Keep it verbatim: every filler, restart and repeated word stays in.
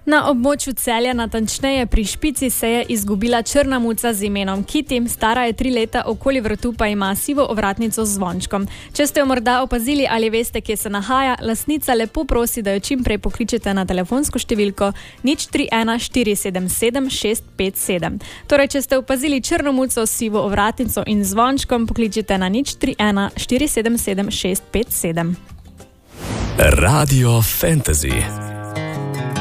Na območju Celja, natančneje pri Špici, se je izgubila črna muca z imenom Kitty. Stara je tri leta, okoli vrtu pa ima sivo ovratnico z zvončkom. Če ste jo morda opazili ali veste, kje se nahaja, lastnica lepo prosi, da jo čim prej pokličete na telefonsko številko nič tri ena štiri sedem sedem šest pet sedem. Torej, če ste opazili črno muco s sivo ovratnico in zvončkom, pokličite na nič tri ena štiri sedem sedem šest pet sedem. Radio Fantasy.